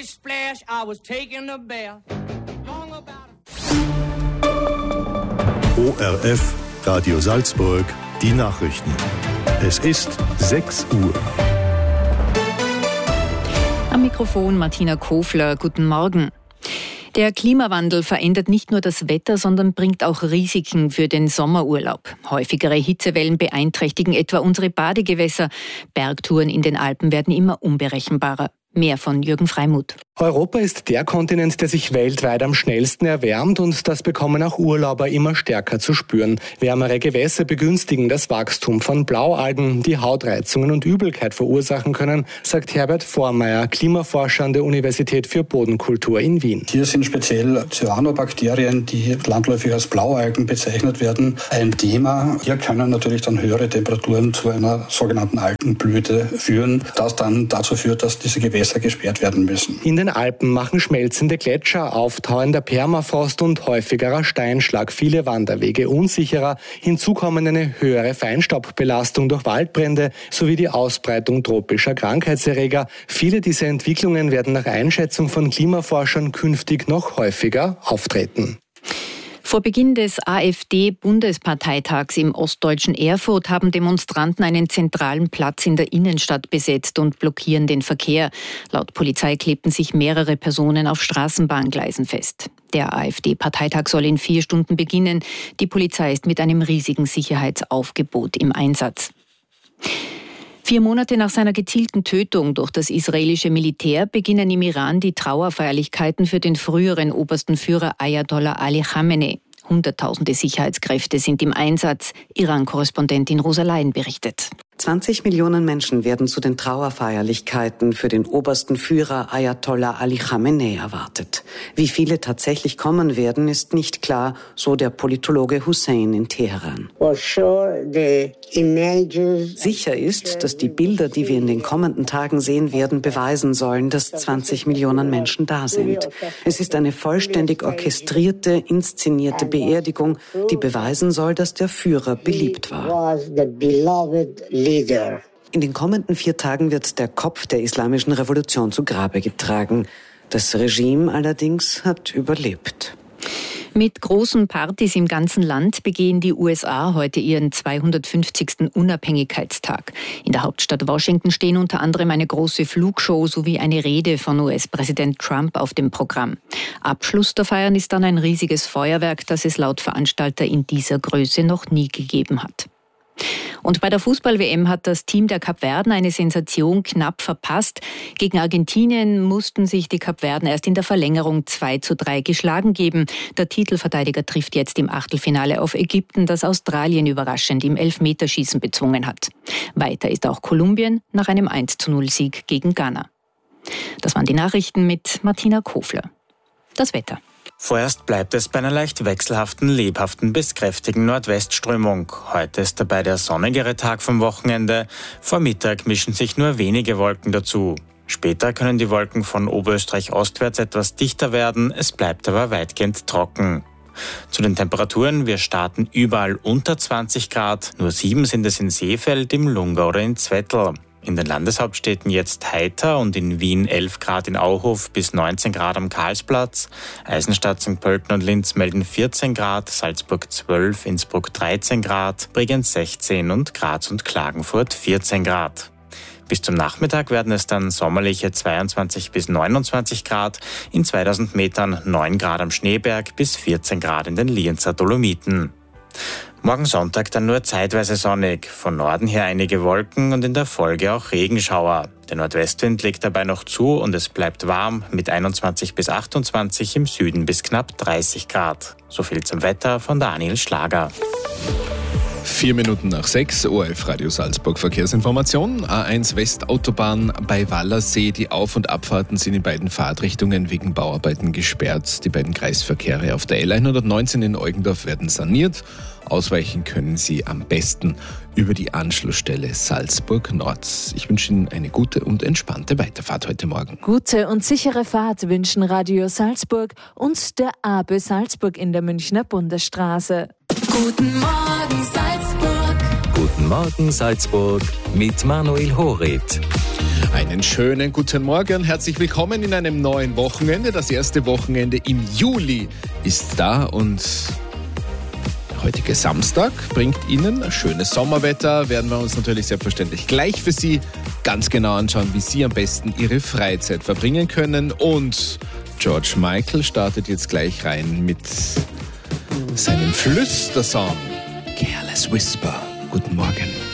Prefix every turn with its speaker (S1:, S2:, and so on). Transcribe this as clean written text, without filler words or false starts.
S1: splish splash, I was taking a bath.
S2: ORF Radio Salzburg, die Nachrichten. Es ist 6 Uhr.
S3: Am Mikrofon Martina Kofler. Guten Morgen. Der Klimawandel verändert nicht nur das Wetter, sondern bringt auch Risiken für den Sommerurlaub. Häufigere Hitzewellen beeinträchtigen etwa unsere Badegewässer. Bergtouren in den Alpen werden immer unberechenbarer. Mehr von Jürgen Freimuth.
S4: Europa ist der Kontinent, der sich weltweit am schnellsten erwärmt, und das bekommen auch Urlauber immer stärker zu spüren. Wärmere Gewässer begünstigen das Wachstum von Blaualgen, die Hautreizungen und Übelkeit verursachen können, sagt Herbert Vormeier, Klimaforscher an der Universität für Bodenkultur in Wien.
S5: Hier sind speziell Cyanobakterien, die landläufig als Blaualgen bezeichnet werden, ein Thema. Hier können natürlich dann höhere Temperaturen zu einer sogenannten Algenblüte führen, das dann dazu führt, dass diese Gewässer gesperrt werden müssen.
S4: In den Alpen machen schmelzende Gletscher, auftauender Permafrost und häufigerer Steinschlag viele Wanderwege unsicherer. Hinzu kommen eine höhere Feinstaubbelastung durch Waldbrände sowie die Ausbreitung tropischer Krankheitserreger. Viele dieser Entwicklungen werden nach Einschätzung von Klimaforschern künftig noch häufiger auftreten.
S3: Vor Beginn des AfD-Bundesparteitags im ostdeutschen Erfurt haben Demonstranten einen zentralen Platz in der Innenstadt besetzt und blockieren den Verkehr. Laut Polizei klebten sich mehrere Personen auf Straßenbahngleisen fest. Der AfD-Parteitag soll in 4 Stunden beginnen. Die Polizei ist mit einem riesigen Sicherheitsaufgebot im Einsatz. 4 Monate nach seiner gezielten Tötung durch das israelische Militär beginnen im Iran die Trauerfeierlichkeiten für den früheren obersten Führer Ayatollah Ali Khamenei. Hunderttausende Sicherheitskräfte sind im Einsatz. Iran-Korrespondentin Rosa Leyen berichtet.
S6: 20 Millionen Menschen werden zu den Trauerfeierlichkeiten für den obersten Führer Ayatollah Ali Khamenei erwartet. Wie viele tatsächlich kommen werden, ist nicht klar, so der Politologe Hussein in Teheran. Sicher ist, dass die Bilder, die wir in den kommenden Tagen sehen werden, beweisen sollen, dass 20 Millionen Menschen da sind. Es ist eine vollständig orchestrierte, inszenierte Beerdigung, die beweisen soll, dass der Führer beliebt war. In den kommenden 4 Tagen wird der Kopf der islamischen Revolution zu Grabe getragen. Das Regime allerdings hat überlebt.
S3: Mit großen Partys im ganzen Land begehen die USA heute ihren 250. Unabhängigkeitstag. In der Hauptstadt Washington stehen unter anderem eine große Flugshow sowie eine Rede von US-Präsident Trump auf dem Programm. Abschluss der Feiern ist dann ein riesiges Feuerwerk, das es laut Veranstalter in dieser Größe noch nie gegeben hat. Und bei der Fußball-WM hat das Team der Kapverden eine Sensation knapp verpasst. Gegen Argentinien mussten sich die Kapverden erst in der Verlängerung 2:3 geschlagen geben. Der Titelverteidiger trifft jetzt im Achtelfinale auf Ägypten, das Australien überraschend im Elfmeterschießen bezwungen hat. Weiter ist auch Kolumbien nach einem 1:0-Sieg gegen Ghana. Das waren die Nachrichten mit Martina Kofler. Das Wetter.
S7: Vorerst bleibt es bei einer leicht wechselhaften, lebhaften bis kräftigen Nordwestströmung. Heute ist dabei der sonnigere Tag vom Wochenende. Vor Mittag mischen sich nur wenige Wolken dazu. Später können die Wolken von Oberösterreich ostwärts etwas dichter werden, es bleibt aber weitgehend trocken. Zu den Temperaturen, wir starten überall unter 20 Grad, nur 7 sind es in Seefeld, im Lungau oder in Zwettl. In den Landeshauptstädten jetzt heiter und in Wien 11 Grad in Auhof bis 19 Grad am Karlsplatz. Eisenstadt, St. Pölten und Linz melden 14 Grad, Salzburg 12, Innsbruck 13 Grad, Bregenz 16 und Graz und Klagenfurt 14 Grad. Bis zum Nachmittag werden es dann sommerliche 22 bis 29 Grad, in 2000 Metern 9 Grad am Schneeberg bis 14 Grad in den Lienzer Dolomiten. Morgen Sonntag dann nur zeitweise sonnig, von Norden her einige Wolken und in der Folge auch Regenschauer. Der Nordwestwind legt dabei noch zu und es bleibt warm mit 21 bis 28, im Süden bis knapp 30 Grad. So viel zum Wetter von Daniel Schlager.
S8: 4 Minuten nach 6, ORF Radio Salzburg Verkehrsinformation. A1 Westautobahn bei Wallersee. Die Auf- und Abfahrten sind in beiden Fahrtrichtungen wegen Bauarbeiten gesperrt. Die beiden Kreisverkehre auf der L119 in Eugendorf werden saniert. Ausweichen können Sie am besten über die Anschlussstelle Salzburg Nord. Ich wünsche Ihnen eine gute und entspannte Weiterfahrt heute Morgen.
S9: Gute und sichere Fahrt wünschen Radio Salzburg und der AB Salzburg in der Münchner Bundesstraße.
S10: Guten Morgen Salzburg.
S11: Guten Morgen Salzburg mit Manuel Horit.
S8: Einen schönen guten Morgen, herzlich willkommen in einem neuen Wochenende. Das erste Wochenende im Juli ist da und heutige Samstag bringt Ihnen schönes Sommerwetter. Werden wir uns natürlich selbstverständlich gleich für Sie ganz genau anschauen, wie Sie am besten Ihre Freizeit verbringen können. Und George Michael startet jetzt gleich rein mit seinem Flüstersong Careless Whisper. Guten Morgen.